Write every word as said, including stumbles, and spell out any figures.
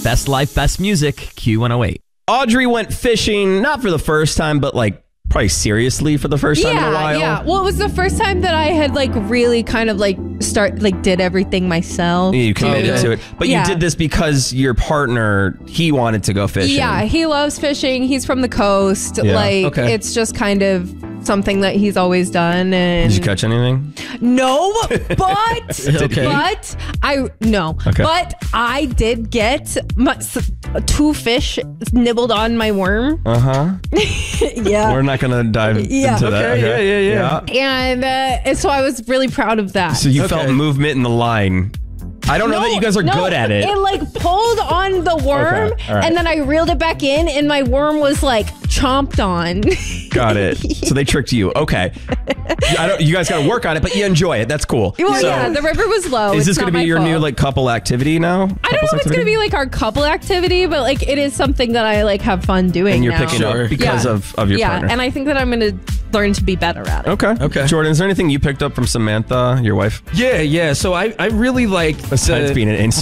Best life, best music, Q one oh eight. Audrey went fishing, not for the first time, but like probably seriously for the first time yeah, in a while. Yeah, well, it was the first time that I had like really kind of like start like did everything myself. You committed Okay. to it. But Yeah. you did this because your partner, he wanted to go fishing. Yeah, he loves fishing. He's from the coast. Yeah. Like Okay. it's just kind of something that he's always done. And Did you catch anything? no, but Okay. but I no, Okay. but I did get my, s- two fish nibbled on my worm. Uh huh. Yeah. We're not going to dive Yeah. into that. Okay, yeah, yeah, yeah. And, uh, and so I was really proud of that. So you Okay. felt movement in the line. I don't know that you guys are no, good at it. It like pulled on the worm, Okay, all right. and then I reeled it back in, and my worm was like chomped on. Got it. So they tricked you. Okay. I don't. You guys got to work on it, but you enjoy it. That's cool. Well, So, yeah, the river was low. Is It's this not going to be my your new fault. like couple activity now? I don't know Couples if it's activity? gonna be like our couple activity, but like it is something that I like have fun doing. And you're now. picking Sure. up because Yeah. of, of your yeah, partner. and I think that I'm gonna learn to be better at it. Okay. Okay. Jordan, is there anything you picked up from Samantha, your wife? Yeah, yeah. So I, I really like Besides the, being an